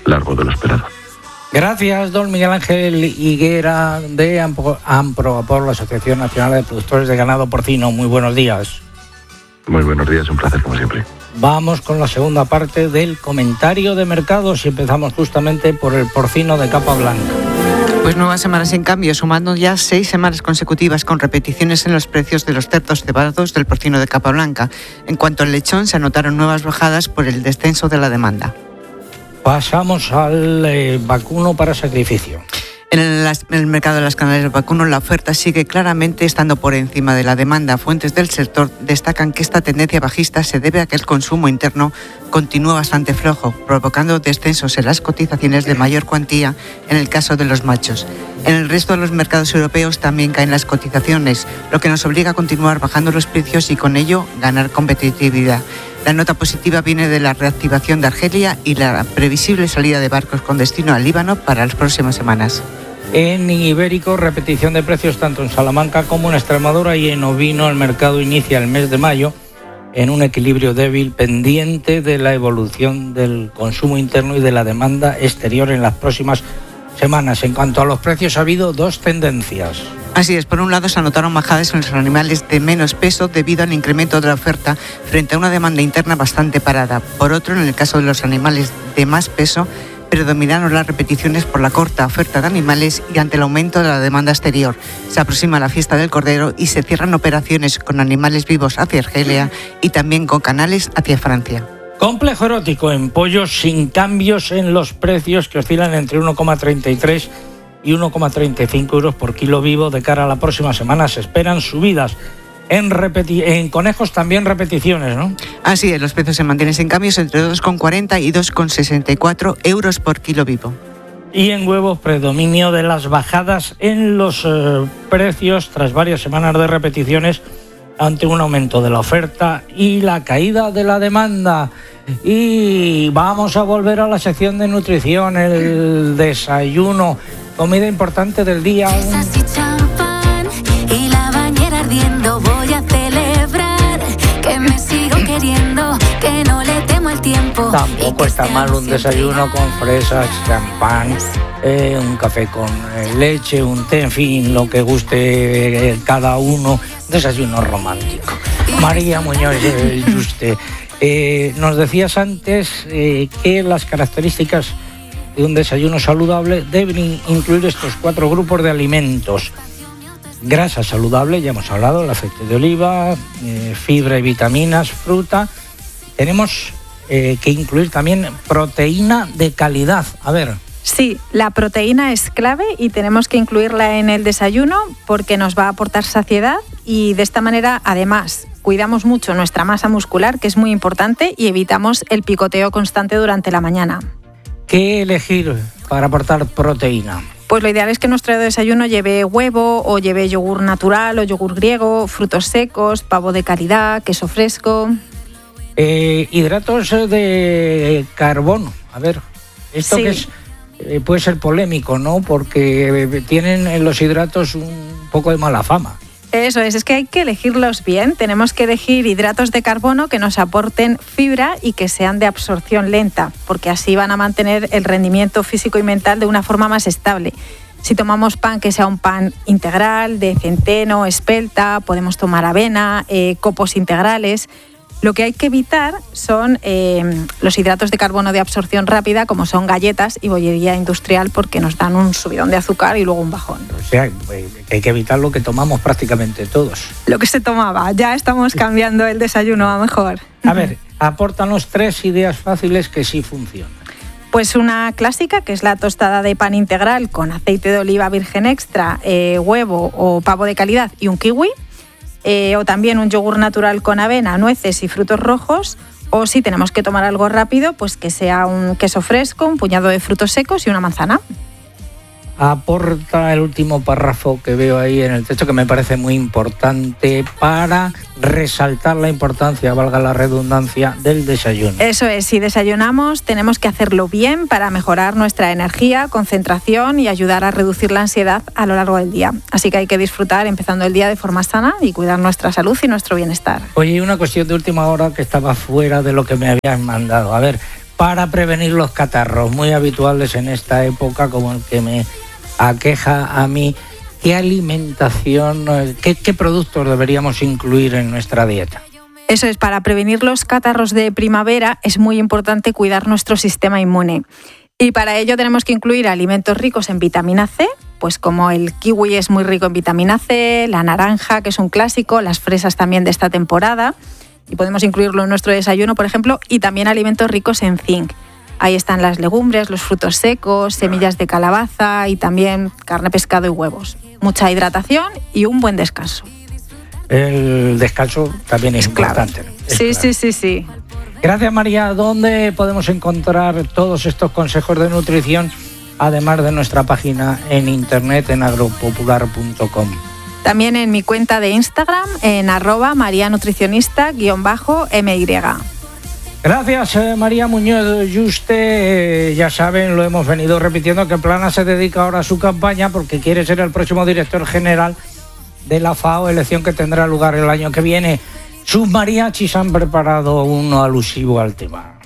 largo de lo esperado. Gracias, don Miguel Ángel Higuera de Ampro, la Asociación Nacional de Productores de Ganado Porcino. Muy buenos días. Muy buenos días, un placer como siempre. Vamos con la segunda parte del comentario de mercados y empezamos justamente por el porcino de capa blanca. Pues nuevas semanas en cambio, sumando ya 6 semanas consecutivas con repeticiones en los precios de los cerdos cebados del porcino de capa blanca. En cuanto al lechón, se anotaron nuevas bajadas por el descenso de la demanda. Pasamos al vacuno para sacrificio. En el mercado de las canales de vacuno, la oferta sigue claramente estando por encima de la demanda. Fuentes del sector destacan que esta tendencia bajista se debe a que el consumo interno continúa bastante flojo, provocando descensos en las cotizaciones de mayor cuantía en el caso de los machos. En el resto de los mercados europeos también caen las cotizaciones, lo que nos obliga a continuar bajando los precios y con ello ganar competitividad. La nota positiva viene de la reactivación de Argelia y la previsible salida de barcos con destino al Líbano para las próximas semanas. En ibérico, repetición de precios tanto en Salamanca como en Extremadura, y en ovino el mercado inicia el mes de mayo en un equilibrio débil pendiente de la evolución del consumo interno y de la demanda exterior en las próximas semanas. En cuanto a los precios, ha habido dos tendencias. Así es, por un lado se anotaron bajadas en los animales de menos peso debido al incremento de la oferta frente a una demanda interna bastante parada. Por otro, en el caso de los animales de más peso, predominaron las repeticiones por la corta oferta de animales y ante el aumento de la demanda exterior. Se aproxima la fiesta del Cordero y se cierran operaciones con animales vivos hacia Argelia y también con canales hacia Francia. Complejo erótico en pollos sin cambios en los precios, que oscilan entre 1,33 y 1,35 euros por kilo vivo. De cara a la próxima semana se esperan subidas. En conejos también repeticiones, ¿no? Así es, los precios se mantienen sin cambios entre 2,40 y 2,64 euros por kilo vivo. Y en huevos, predominio de las bajadas en los precios tras varias semanas de repeticiones ante un aumento de la oferta y la caída de la demanda. Y vamos a volver a la sección de nutrición, el desayuno, comida importante del día. Voy a celebrar que me sigo queriendo, que no le temo el tiempo. Tampoco está mal un desayuno con fresas, champán, un café con leche, un té, en fin, lo que guste cada uno. Desayuno romántico. María Muñoz Yuste, nos decías antes que las características de un desayuno saludable deben incluir estos 4 grupos de alimentos. Grasa saludable, ya hemos hablado, el aceite de oliva, fibra y vitaminas, fruta. Tenemos que incluir también proteína de calidad. A ver. Sí, la proteína es clave y tenemos que incluirla en el desayuno porque nos va a aportar saciedad y de esta manera, además, cuidamos mucho nuestra masa muscular, que es muy importante, y evitamos el picoteo constante durante la mañana. ¿Qué elegir para aportar proteína? Pues lo ideal es que nuestro desayuno lleve huevo o lleve yogur natural o yogur griego, frutos secos, pavo de calidad, queso fresco. Hidratos de carbono. A ver, esto sí. Que es, puede ser polémico, ¿no? Porque tienen los hidratos un poco de mala fama. Eso es que hay que elegirlos bien. Tenemos que elegir hidratos de carbono que nos aporten fibra y que sean de absorción lenta, porque así van a mantener el rendimiento físico y mental de una forma más estable. Si tomamos pan, que sea un pan integral, de centeno, espelta, podemos tomar avena, copos integrales. Lo que hay que evitar son los hidratos de carbono de absorción rápida, como son galletas y bollería industrial, porque nos dan un subidón de azúcar y luego un bajón. O sea, hay que evitar lo que tomamos prácticamente todos. Lo que se tomaba, ya estamos cambiando el desayuno a mejor. A ver, apórtanos 3 ideas fáciles que sí funcionan. Pues una clásica, que es la tostada de pan integral con aceite de oliva virgen extra, huevo o pavo de calidad y un kiwi. O también un yogur natural con avena, nueces y frutos rojos. O si tenemos que tomar algo rápido, pues que sea un queso fresco, un puñado de frutos secos y una manzana. Aporta el último párrafo que veo ahí en el texto, que me parece muy importante para resaltar la importancia, valga la redundancia, del desayuno. Eso es, si desayunamos tenemos que hacerlo bien para mejorar nuestra energía, concentración y ayudar a reducir la ansiedad a lo largo del día. Así que hay que disfrutar empezando el día de forma sana y cuidar nuestra salud y nuestro bienestar. Oye, una cuestión de última hora que estaba fuera de lo que me habían mandado. A ver, para prevenir los catarros, muy habituales en esta época, como el que me aqueja a mí. ¿Qué alimentación, qué productos deberíamos incluir en nuestra dieta? Eso es, para prevenir los catarros de primavera es muy importante cuidar nuestro sistema inmune. Y para ello tenemos que incluir alimentos ricos en vitamina C, pues como el kiwi es muy rico en vitamina C, la naranja, que es un clásico, las fresas también de esta temporada, y podemos incluirlo en nuestro desayuno, por ejemplo, y también alimentos ricos en zinc. Ahí están las legumbres, los frutos secos, semillas de calabaza y también carne, pescado y huevos. Mucha hidratación y un buen descanso. El descanso también es importante. Sí. Gracias, María. ¿Dónde podemos encontrar todos estos consejos de nutrición, además de nuestra página en internet en agropopular.com? También en mi cuenta de Instagram en @marianutricionista_my. Gracias, María Muñoz Yuste. Ya saben, lo hemos venido repitiendo, que Plana se dedica ahora a su campaña porque quiere ser el próximo director general de la FAO, elección que tendrá lugar el año que viene. Sus mariachis han preparado uno alusivo al tema.